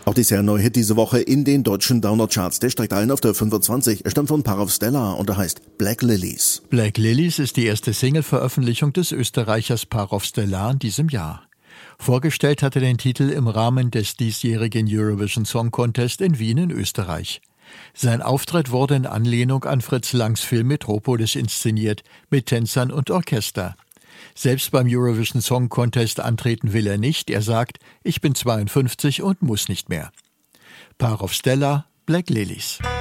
Auch die sehr neue Hit diese Woche in den deutschen Download-Charts. Der steigt ein auf der 25. Er stammt von Parov Stelar und er heißt Black Lilies. Black Lilies ist die erste Single-Veröffentlichung des Österreichers Parov Stelar in diesem Jahr. Vorgestellt hat er den Titel im Rahmen des diesjährigen Eurovision Song Contest in Wien in Österreich. Sein Auftritt wurde in Anlehnung an Fritz Langs Film Metropolis inszeniert, mit Tänzern und Orchester. Selbst beim Eurovision Song Contest antreten will er nicht. Er sagt, ich bin 52 und muss nicht mehr. Parov Stelar, Black Lilies.